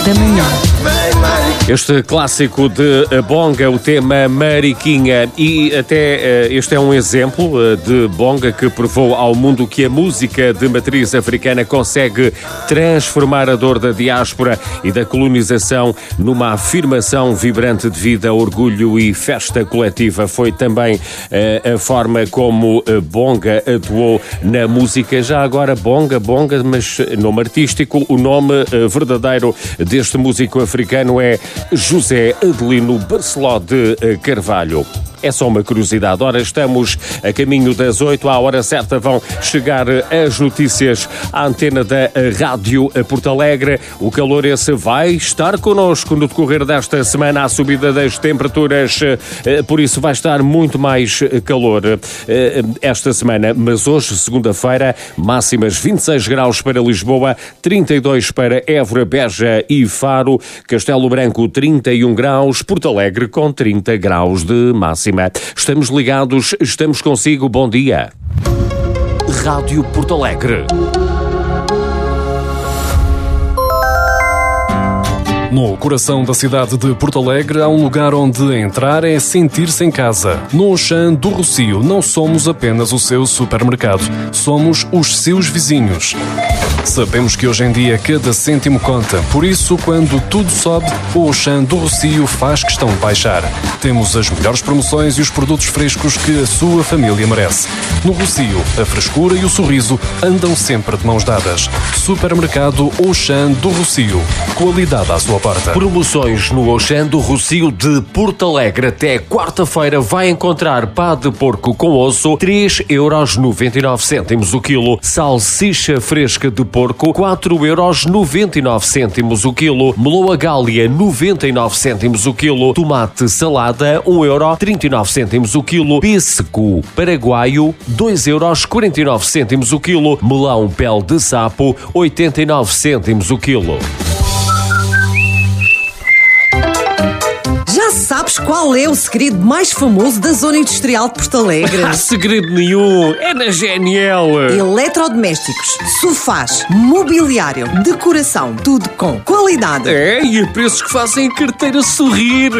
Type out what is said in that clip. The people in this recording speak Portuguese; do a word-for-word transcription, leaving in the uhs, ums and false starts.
da manhã. Este clássico de bonga, o tema Mariquinha, e até este é um exemplo de bonga que provou ao mundo que a música de matriz africana consegue transformar a dor da diáspora e da colonização numa afirmação vibrante de vida, orgulho e festa coletiva. Foi também a forma como bonga atuou na música. Já agora bonga, bonga, mas nome artístico. O nome verdadeiro deste músico africano é José Adelino Barceló de Carvalho. É só uma curiosidade. Ora, estamos a caminho das oito, à hora certa vão chegar as notícias à antena da Rádio Porto Alegre. O calor esse vai estar connosco no decorrer desta semana, à subida das temperaturas, por isso vai estar muito mais calor esta semana. Mas hoje, segunda-feira, máximas vinte e seis graus para Lisboa, trinta e dois para Évora, Beja e Faro, Castelo Branco trinta e um graus, Porto Alegre com trinta graus de máxima. Estamos ligados, estamos consigo, bom dia. Rádio Porto Alegre. No coração da cidade de Porto Alegre há um lugar onde entrar é sentir-se em casa. No Auchan do Rossio não somos apenas o seu supermercado, somos os seus vizinhos. Sabemos que hoje em dia cada cêntimo conta, por isso quando tudo sobe, o Auchan do Rossio faz questão de baixar. Temos as melhores promoções e os produtos frescos que a sua família merece. No Rossio, a frescura e o sorriso andam sempre de mãos dadas. Supermercado Auchan do Rossio. Qualidade à sua porta. Promoções no Auchan do Rossio de Porto Alegre. Até quarta-feira vai encontrar pá de porco com osso, três euros e noventa e nove cêntimos o quilo. Salsicha fresca de porco, quatro euros e noventa e nove cêntimos o quilo. Meloa gália, noventa e nove cêntimos o quilo. Tomate salada, um euro e trinta e nove cêntimos o quilo. Pêssego paraguaio, dois euros e quarenta e nove cêntimos o quilo. Melão pele de sapo, oitenta e nove cêntimos o quilo. Sabes qual é o segredo mais famoso da zona industrial de Porto Alegre? Não há segredo nenhum, é na G N L. Eletrodomésticos, sofás, mobiliário, decoração, tudo com qualidade. É, e a preços que fazem a carteira sorrir.